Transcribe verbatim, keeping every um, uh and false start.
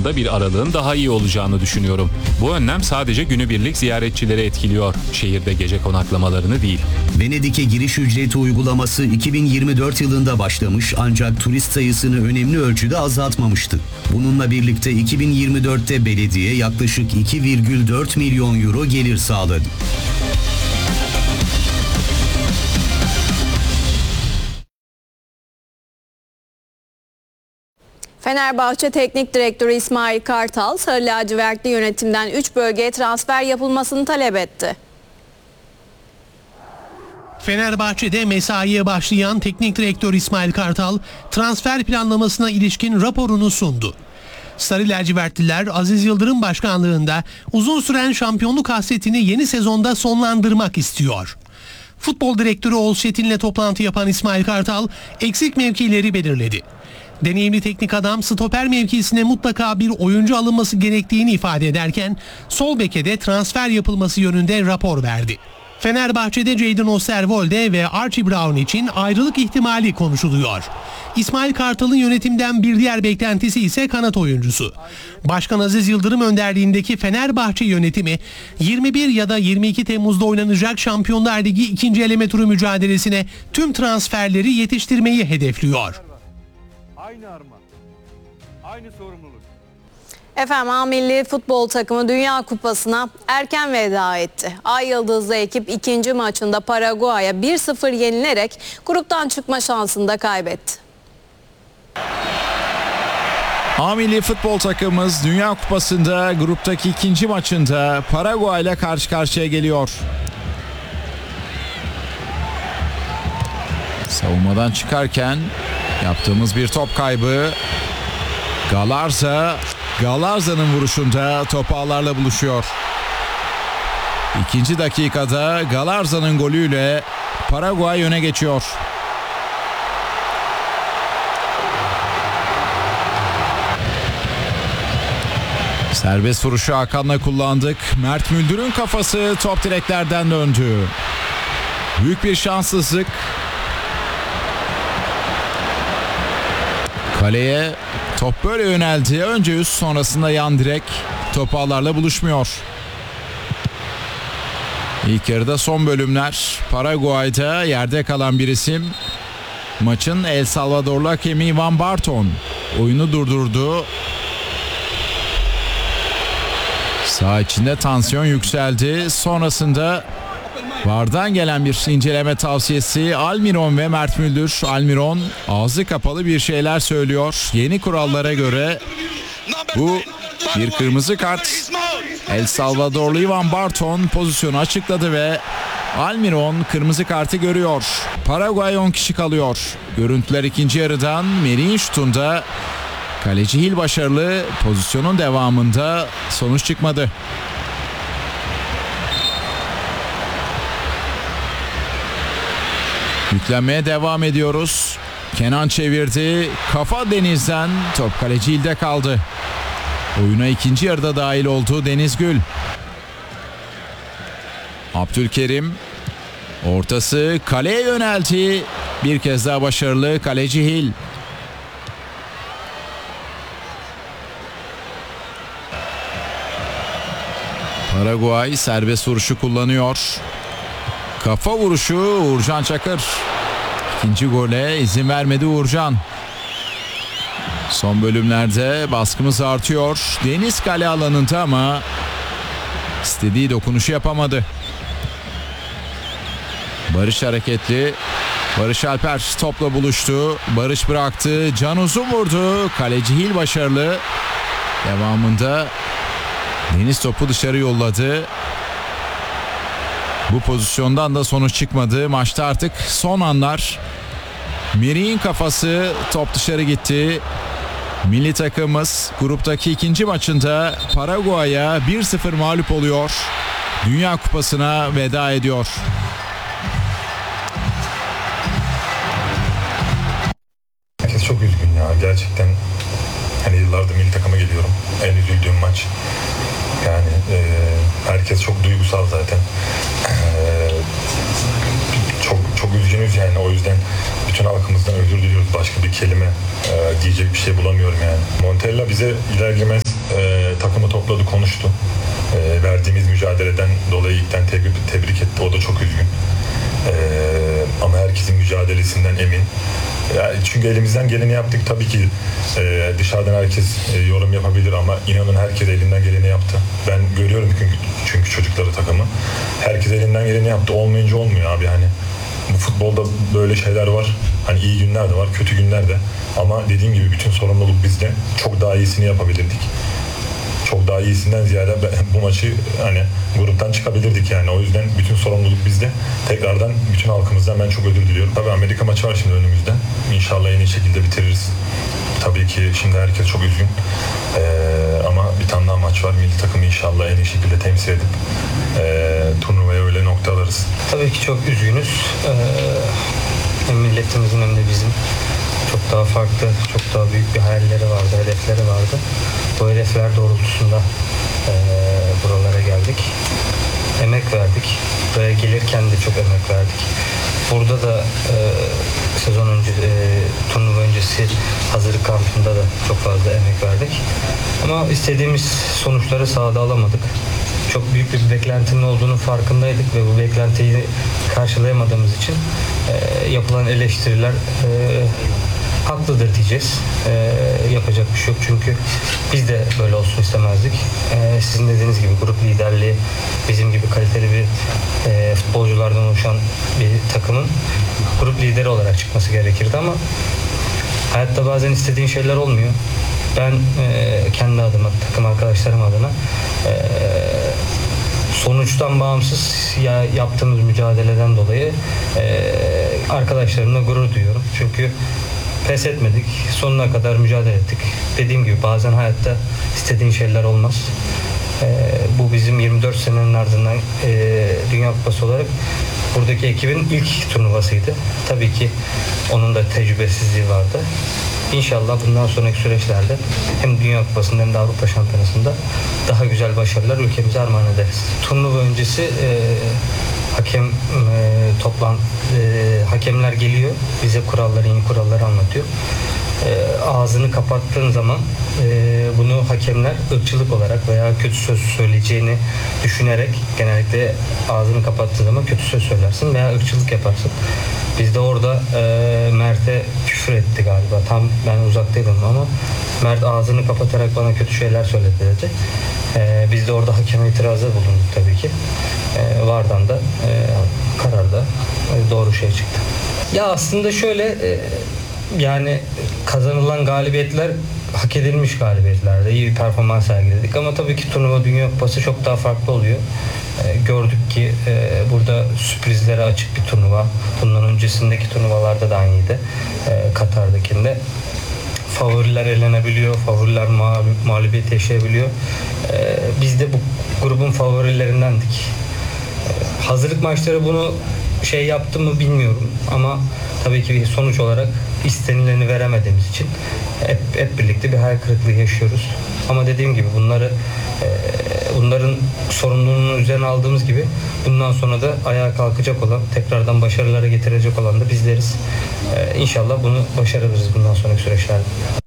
konusunda bir aralığın daha iyi olacağını düşünüyorum. Bu önlem sadece günübirlik ziyaretçileri etkiliyor. Şehirde gece konaklamalarını değil. Venedik'e giriş ücreti uygulaması iki bin yirmi dört yılında başlamış ancak turist sayısını önemli ölçüde azaltmamıştı. Bununla birlikte iki bin yirmi dörtte belediye yaklaşık iki virgül dört milyon euro gelir sağladı. Fenerbahçe Teknik Direktörü İsmail Kartal, Sarı Lacivertli yönetimden üç bölgeye transfer yapılmasını talep etti. Fenerbahçe'de mesaiye başlayan Teknik Direktör İsmail Kartal, transfer planlamasına ilişkin raporunu sundu. Sarı lacivertliler Aziz Yıldırım başkanlığında uzun süren şampiyonluk hasretini yeni sezonda sonlandırmak istiyor. Futbol direktörü Oğuz Çetin'le toplantı yapan İsmail Kartal eksik mevkileri belirledi. Deneyimli teknik adam stoper mevkisine mutlaka bir oyuncu alınması gerektiğini ifade ederken sol beke de transfer yapılması yönünde rapor verdi. Fenerbahçe'de Jadon Osterwolde ve Archie Brown için ayrılık ihtimali konuşuluyor. İsmail Kartal'ın yönetimden bir diğer beklentisi ise kanat oyuncusu. Başkan Aziz Yıldırım önderliğindeki Fenerbahçe yönetimi yirmi bir ya da yirmi iki Temmuz'da oynanacak Şampiyonlar Ligi ikinci eleme turu mücadelesine tüm transferleri yetiştirmeyi hedefliyor. Aynı arma, aynı sorumluluk. Efendim A Milli Futbol takımı Dünya Kupası'na erken veda etti. Ay Yıldızlı ekip ikinci maçında Paraguay'a bir sıfır yenilerek gruptan çıkma şansını da kaybetti. A Milli Futbol takımımız Dünya Kupası'nda gruptaki ikinci maçında Paraguay ile karşı karşıya geliyor. Savunmadan çıkarken yaptığımız bir top kaybı. Galarza, Galarza'nın vuruşunda top ağlarla buluşuyor. İkinci dakikada Galarza'nın golüyle Paraguay öne geçiyor. Serbest vuruşu Hakan'la kullandık. Mert Müldür'ün kafası top direklerden döndü. Büyük bir şanssızlık. Kaleye top böyle yöneldi. Önce üst, sonrasında yan direk. Top ağlarla buluşmuyor. İlk yarıda son bölümler. Paraguay'da yerde kalan bir isim. Maçın El Salvadorlu hakemi Ivan Barton oyunu durdurdu. Sağ içinde tansiyon yükseldi. Sonrasında V A R'dan gelen bir inceleme tavsiyesi. Almiron ve Mert Müldür. Almiron ağzı kapalı bir şeyler söylüyor. Yeni kurallara göre bu bir kırmızı kart. El Salvadorlu Ivan Barton pozisyonu açıkladı ve Almiron kırmızı kartı görüyor. Paraguay on kişi kalıyor. Görüntüler ikinci yarıdan. Merih'in şutunda kaleci Hil başarılı. Pozisyonun devamında sonuç çıkmadı. Yüklenmeye devam ediyoruz. Kenan çevirdi. Kafa Deniz'den. Top kaleci Hil'de kaldı. Oyuna ikinci yarıda dahil oldu Deniz Gül. Abdülkerim. Ortası kaleye yöneldi. Bir kez daha başarılı kaleci Hil. Paraguay serbest vuruşu kullanıyor. Kafa vuruşu Uğurcan Çakır. İkinci gole izin vermedi Uğurcan. Son bölümlerde baskımız artıyor. Deniz kale alanında ama istediği dokunuşu yapamadı. Barış hareketli. Barış Alper topla buluştu. Barış bıraktı. Can Uzun vurdu. Kaleci Hil başarılı. Devamında Deniz topu dışarı yolladı. Bu pozisyondan da sonuç çıkmadı. Maçta artık son anlar. Merih'in kafası, top dışarı gitti. Milli takımımız gruptaki ikinci maçında Paraguay'a bir sıfır mağlup oluyor. Dünya Kupası'na veda ediyor. Herkes çok üzgün ya. Gerçekten hani yıllardır milli takıma geliyorum. En üzüldüğüm maç. Yani e, herkes çok duygusal zaten. E, çok çok üzgünüz yani, o yüzden bütün halkımızdan özür diliyoruz. Başka bir kelime e, diyecek bir şey bulamıyorum yani. Montella bize ilerlemez takımı topladı, konuştu. E, verdiğimiz mücadeleden dolayı ilkten tebrik, tebrik etti. O da çok üzgün. E, ama herkesin mücadelesinden emin. Yani çünkü elimizden geleni yaptık. Tabii ki e, dışarıdan herkes e, yorum yapabilir ama inanın herkes elinden geleni yaptı. Ben görüyorum çünkü, çünkü çocukları, takımı. Herkes elinden geleni yaptı. Olmayınca olmuyor abi hani. Bu futbolda böyle şeyler var. Hani iyi günler de var, kötü günler de. Ama dediğim gibi bütün sorumluluk bizde. Çok daha iyisini yapabilirdik. Çok daha iyisinden ziyade bu maçı hani gruptan çıkabilirdik yani. O yüzden bütün sorumluluk bizde. Tekrardan bütün halkımızdan ben çok ödül diliyorum. Tabii Amerika maçı var şimdi önümüzde. İnşallah en iyi şekilde bitiririz. Tabii ki şimdi herkes çok üzgün. Ee, ama bir tane daha maç var. Milli takımı inşallah en iyi şekilde temsil edip e, turnuvaya öyle noktalarız. Tabii ki çok üzgünüz. Ee, hem milletimizin hem de bizim çok daha farklı, çok daha büyük bir hayalleri vardı, hedefleri vardı. Bu hedefler doğrultusunda e, buralara geldik. Emek verdik. Buraya gelirken de çok emek verdik. Burada da e, sezon önce, e, turnuva öncesi hazırlık kampında da çok fazla emek verdik. Ama istediğimiz sonuçları sahada alamadık. Çok büyük bir beklentinin olduğunu farkındaydık ve bu beklentiyi karşılayamadığımız için e, yapılan eleştiriler e, haklıdır diyeceğiz. E, yapacak bir şey yok çünkü biz de böyle olsun istemezdik. E, sizin dediğiniz gibi grup liderliği, bizim gibi kaliteli bir e, futbolculardan oluşan bir takımın grup lideri olarak çıkması gerekirdi ama hayatta bazen istediğin şeyler olmuyor. Ben e, kendi adıma, takım arkadaşlarım adına e, sonuçtan bağımsız ya yaptığımız mücadeleden dolayı e, arkadaşlarımla gurur duyuyorum. Çünkü pes etmedik, sonuna kadar mücadele ettik. Dediğim gibi bazen hayatta istediğin şeyler olmaz. E, bu bizim yirmi dört senenin ardından e, Dünya Kupası olarak buradaki ekibin ilk turnuvasıydı. Tabii ki onun da tecrübesizliği vardı. İnşallah bundan sonraki süreçlerde hem Dünya Kupası'nda hem de Avrupa Şampiyonası'nda daha güzel başarılar ülkemize armağan ederiz. Turnuva öncesi e, hakem e, toplan e, hakemler geliyor, bize kuralları, yeni kuralları anlatıyor. E, ağzını kapattığın zaman e, bunu hakemler ırkçılık olarak veya kötü söz söyleyeceğini düşünerek, genellikle ağzını kapattığı zaman kötü söz söylersin veya ırkçılık yaparsın. Biz de orada e, Mert'e küfür etti galiba. Tam ben uzaktaydım ama Mert ağzını kapatarak bana kötü şeyler söyledi dedi. E, biz de orada hakeme itirazda bulunduk tabii ki. E, Vardan da e, kararda e, doğru şey çıktı. Ya aslında şöyle e, yani kazanılan galibiyetler hak edilmiş galibiyetlerdi. İyi bir performans sergiledik ama tabii ki turnuva, Dünya Kupası çok daha farklı oluyor. E, gördük ki e, burada sürprizlere açık bir turnuva. Bundan öncesindeki turnuvalarda da aynıydı. E, Katar'dakinde. Favoriler elenebiliyor, favoriler mağlub- mağlubiyet yaşayabiliyor. E, biz de bu grubun favorilerindendik. E, hazırlık maçları bunu şey yaptı mı bilmiyorum ama tabii ki sonuç olarak istenileni veremediğimiz için hep, hep birlikte bir hayal kırıklığı yaşıyoruz. Ama dediğim gibi bunları e, bunların sorumluluğunu üzerine aldığımız gibi bundan sonra da ayağa kalkacak olan, tekrardan başarılara getirecek olan da bizleriz. E, İnşallah bunu başarabiliriz bundan sonraki süreçlerde.